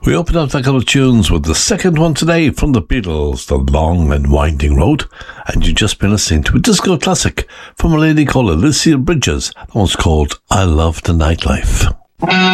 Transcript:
We open up that couple of tunes with the second one today from the Beatles, The Long and Winding Road, and you've just been listening to a disco classic from a lady called Alicia Bridges. That one's called I Love the Nightlife.